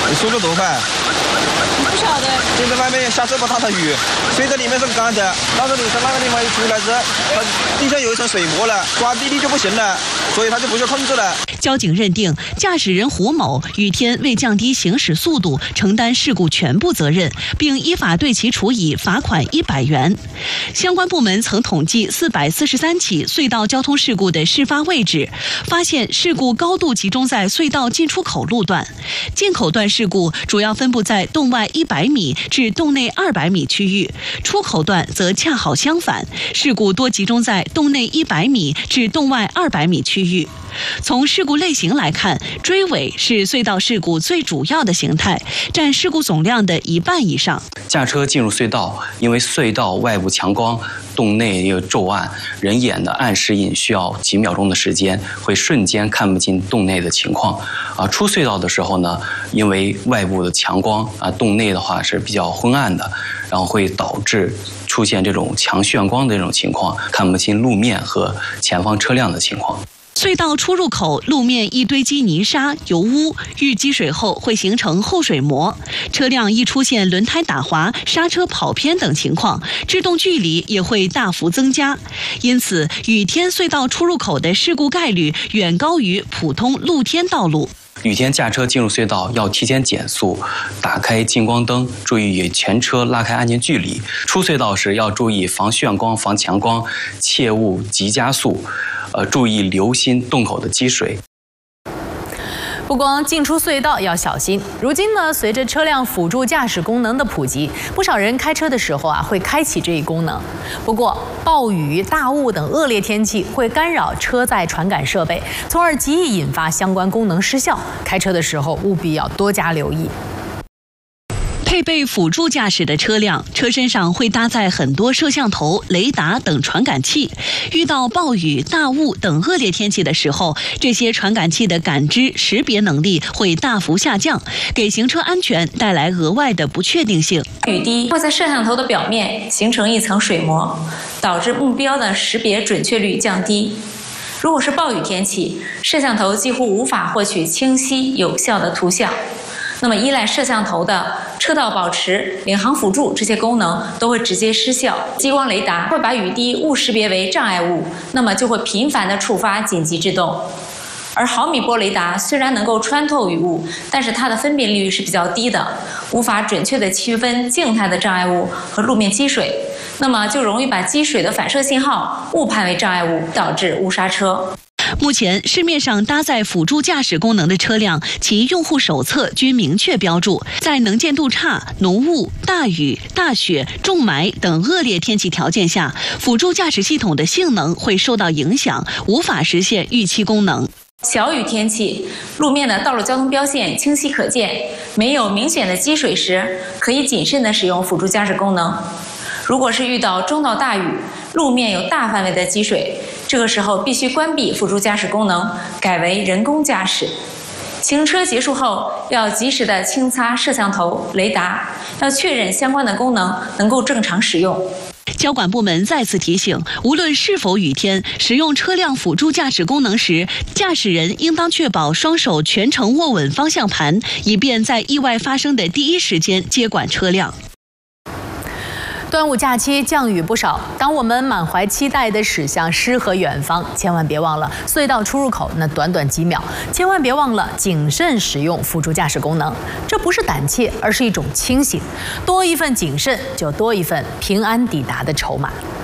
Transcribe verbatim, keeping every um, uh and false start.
速度多快？ 不晓得。 现在外面下这么大的雨，水在里面是干的，到时候你从那个地方一出来之后，它底下有一层水膜了，刮地力就不行了，所以它就不受控制了。 交警认定驾驶人胡某雨天未降低行驶速度，承担事故全部责任，并依法对其处以罚款一百元。相关部门曾统计四百四十三起隧道交通事故的事发位置，发现事故高度集中在隧道进出口路段，进口段事故主要分布在洞外一百米至洞内二百米区域，出口段则恰好相反，事故多集中在洞内一百米至洞外二百米区域。从事故类型来看，追尾是隧道事故最主要的形态，占事故总量的一半以上。 驾车进入隧道，因为隧道外部强光，洞内有骤暗，人眼的暗视隐需要几秒钟的时间，会瞬间看不进洞内的情况。啊，出隧道的时候呢，因为外部的强光，啊，洞内的话是比较昏暗的，然后会导致出现这种强眩光的这种情况，看不清路面和前方车辆的情况。 隧道出入口路面易堆积泥沙、油污，遇积水后会形成厚水膜，车辆易出现轮胎打滑、刹车跑偏等情况，制动距离也会大幅增加。因此，雨天隧道出入口的事故概率远高于普通露天道路。 雨天驾车进入隧道要提前减速，打开近光灯，注意与前车拉开安全距离。出隧道时要注意防眩光、防强光，切勿急加速。呃，注意留心洞口的积水。 不光进出隧道要小心，如今呢，随着车辆辅助驾驶功能的普及，不少人开车的时候啊会开启这一功能。不过，暴雨、大雾等恶劣天气会干扰车载传感设备，从而极易引发相关功能失效。开车的时候务必要多加留意。 配备辅助驾驶的车辆，车身上会搭载很多摄像头、雷达等传感器。遇到暴雨、大雾等恶劣天气的时候，这些传感器的感知、识别能力会大幅下降，给行车安全带来额外的不确定性。 雨滴会在摄像头的表面形成一层水膜，导致目标的识别准确率降低。如果是暴雨天气，摄像头几乎无法获取清晰有效的图像。那么依赖摄像头的车道保持、领航辅助这些功能都会直接失效。激光雷达会把雨滴误识别为障碍物，那么就会频繁地触发紧急制动。而毫米波雷达虽然能够穿透雨雾，但是它的分辨率是比较低的，无法准确地区分静态的障碍物和路面积水，那么就容易把积水的反射信号误判为障碍物，导致误刹车。 目前市面上搭载辅助驾驶功能的车辆，其用户手册均明确标注，在能见度差、浓雾、大雨、大雪、重霾等恶劣天气条件下，辅助驾驶系统的性能会受到影响，无法实现预期功能。 小雨天气，路面的道路交通标线清晰可见，没有明显的积水时，可以谨慎地使用辅助驾驶功能。如果是遇到中到大雨，路面有大范围的积水，这个时候必须关闭辅助驾驶功能，改为人工驾驶。行车结束后，要及时的清擦摄像头、雷达，要确认相关的功能能够正常使用。 交管部门再次提醒，无论是否雨天，使用车辆辅助驾驶功能时，驾驶人应当确保双手全程握稳方向盘，以便在意外发生的第一时间接管车辆。 端午假期降雨不少，当我们满怀期待地驶向诗和远方，千万别忘了隧道出入口那短短几秒，千万别忘了谨慎使用辅助驾驶功能。这不是胆怯，而是一种清醒。多一份谨慎，就多一份平安抵达的筹码。